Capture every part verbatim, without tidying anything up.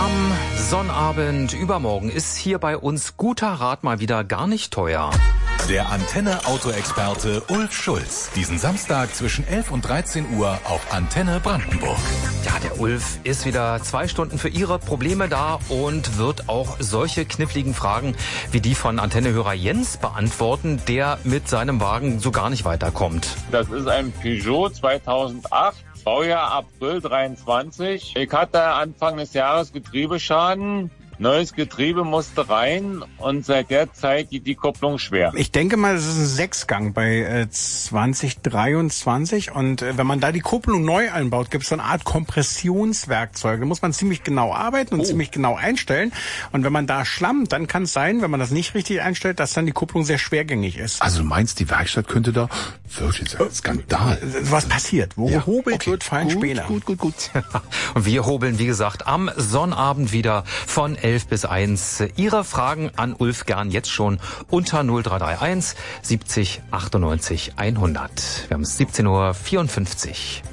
Am Sonnabend übermorgen ist hier bei uns guter Rat mal wieder gar nicht teuer. Der Antenne-Auto-Experte Ulf Schulz. Diesen Samstag zwischen elf und dreizehn Uhr auf Antenne Brandenburg. Ja, der Ulf ist wieder zwei Stunden für Ihre Probleme da und wird auch solche kniffligen Fragen wie die von Antennehörer Jens beantworten, der mit seinem Wagen so gar nicht weiterkommt. Das ist ein Peugeot zweitausendacht. Baujahr April dreiundzwanzig. Ich hatte Anfang des Jahres Getriebeschaden. Neues Getriebe musste rein und seit der Zeit geht die Kupplung schwer. Ich denke mal, es ist ein Sechsgang bei äh, zwanzig dreiundzwanzig und äh, wenn man da die Kupplung neu einbaut, gibt es so eine Art Kompressionswerkzeug. Da muss man ziemlich genau arbeiten und oh. ziemlich genau einstellen. Und wenn man da schlammt, dann kann es sein, wenn man das nicht richtig einstellt, dass dann die Kupplung sehr schwergängig ist. Also du meinst, die Werkstatt könnte da wirklich sein? Skandal. Was passiert? Wo ja. hobelt okay. wird, fallen gut, Späne. Gut, gut, gut. Und wir hobeln, wie gesagt, am Sonnabend wieder von elf bis eins. Ihre Fragen an Ulf gern jetzt schon unter null drei drei eins siebzig achtundneunzig hundert. Wir haben es siebzehn Uhr vierundfünfzig.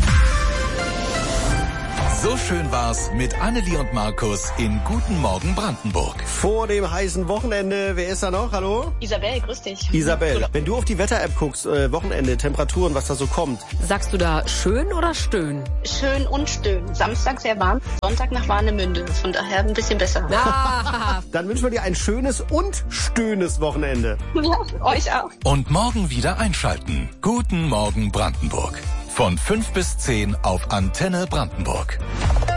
So schön war's mit Annelie und Markus in Guten Morgen Brandenburg. Vor dem heißen Wochenende, wer ist da noch? Hallo? Isabel, grüß dich. Isabel, wenn du auf die Wetter-App guckst, äh, Wochenende, Temperaturen, was da so kommt. Sagst du da schön oder stöhn? Schön und stöhn. Samstag sehr warm, Sonntag nach Warnemünde. Von daher ein bisschen besser. Ah. Dann wünschen wir dir ein schönes und stöhnes Wochenende. Ja, euch auch. Und morgen wieder einschalten. Guten Morgen Brandenburg. Von fünf bis zehn auf Antenne Brandenburg.